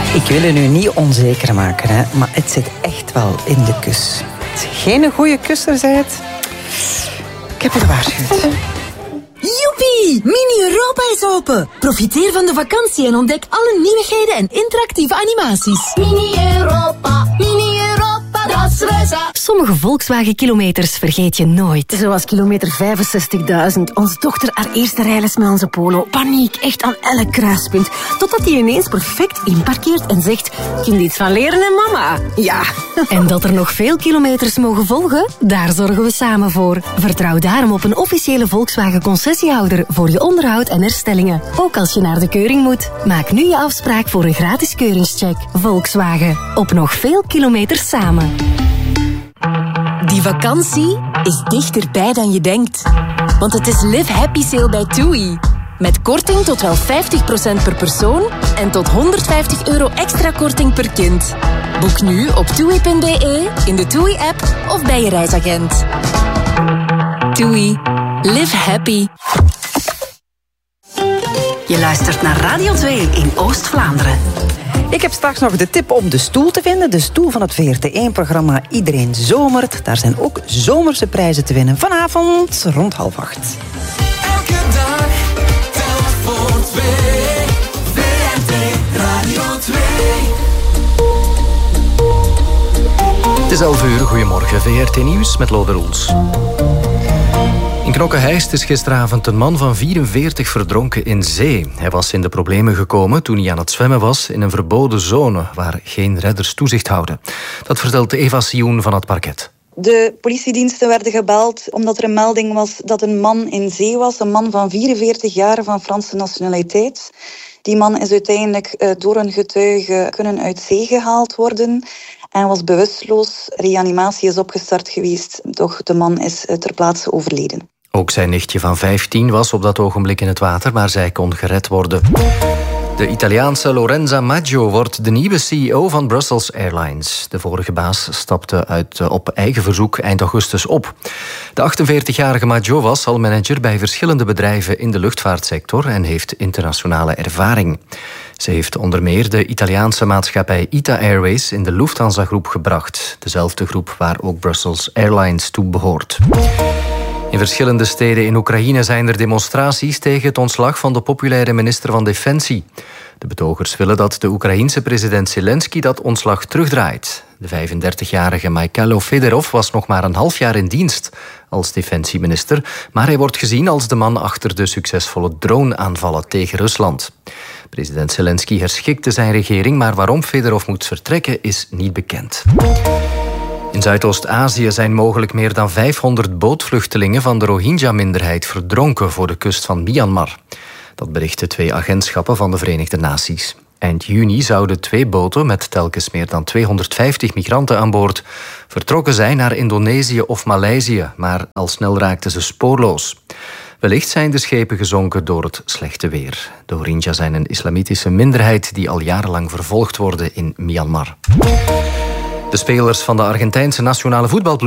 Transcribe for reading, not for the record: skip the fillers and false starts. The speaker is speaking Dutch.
Ik wil het nu niet onzeker maken, hè, maar het zit echt wel in de kus. Als je geen goede kusser bent, ik heb je gewaarschuwd. Joepie! Mini-Europa is open. Profiteer van de vakantie en ontdek alle nieuwigheden en interactieve animaties. Mini-Europa, Mini-Europa, dat is Reza. Sommige Volkswagen-kilometers vergeet je nooit. Zoals kilometer 65.000. Onze dochter haar eerste rijles met onze Polo. Paniek, echt aan elk kruispunt. Totdat hij ineens perfect inparkeert en zegt... Kind iets van leren en mama. Ja. En dat er nog veel kilometers mogen volgen? Daar zorgen we samen voor. Vertrouw daarom op een officiële Volkswagen-concessiehouder voor je onderhoud en herstellingen. Ook als je naar de keuring moet. Maak nu je afspraak voor een gratis keuringscheck. Volkswagen. Op nog veel kilometers samen. Die vakantie is dichterbij dan je denkt. Want het is Live Happy Sale bij TUI. Met korting tot wel 50% per persoon en tot €150 extra korting per kind. Boek nu op TUI.be, in de TUI-app of bij je reisagent. TUI. Live happy. Je luistert naar Radio 2 in Oost-Vlaanderen. Ik heb straks nog de tip om de stoel te vinden. De stoel van het VRT1-programma Iedereen Zomert. Daar zijn ook zomerse prijzen te winnen. Vanavond rond 7:30. Elke dag telt voor twee. VRT Radio 2. Het is 11:00, goedemorgen. VRT Nieuws met Lode Roels. In Knokke-Heist is gisteravond een man van 44 verdronken in zee. Hij was in de problemen gekomen toen hij aan het zwemmen was in een verboden zone waar geen redders toezicht houden. Dat vertelt Eva Sioen van het parket. De politiediensten werden gebeld omdat er een melding was dat een man in zee was. Een man van 44 jaar van Franse nationaliteit. Die man is uiteindelijk door een getuige kunnen uit zee gehaald worden. En was bewusteloos. Reanimatie is opgestart geweest, doch de man is ter plaatse overleden. Ook zijn nichtje van 15 was op dat ogenblik in het water, maar zij kon gered worden. De Italiaanse Lorenza Maggio wordt de nieuwe CEO van Brussels Airlines. De vorige baas stapte op eigen verzoek eind augustus op. De 48-jarige Maggio was al manager bij verschillende bedrijven in de luchtvaartsector en heeft internationale ervaring. Ze heeft onder meer de Italiaanse maatschappij ITA Airways in de Lufthansa-groep gebracht. Dezelfde groep waar ook Brussels Airlines toe behoort. In verschillende steden in Oekraïne zijn er demonstraties tegen het ontslag van de populaire minister van Defensie. De betogers willen dat de Oekraïense president Zelensky dat ontslag terugdraait. De 35-jarige Mikhailo Fedorov was nog maar een half jaar in dienst als defensieminister, maar hij wordt gezien als de man achter de succesvolle drone-aanvallen tegen Rusland. President Zelensky herschikte zijn regering, maar waarom Fedorov moet vertrekken is niet bekend. In Zuidoost-Azië zijn mogelijk meer dan 500 bootvluchtelingen van de Rohingya-minderheid verdronken voor de kust van Myanmar. Dat berichten 2 agentschappen van de Verenigde Naties. Eind juni zouden 2 boten met telkens meer dan 250 migranten aan boord vertrokken zijn naar Indonesië of Maleisië, maar al snel raakten ze spoorloos. Wellicht zijn de schepen gezonken door het slechte weer. De Rohingya zijn een islamitische minderheid die al jarenlang vervolgd worden in Myanmar. De spelers van de Argentijnse nationale voetbalploeg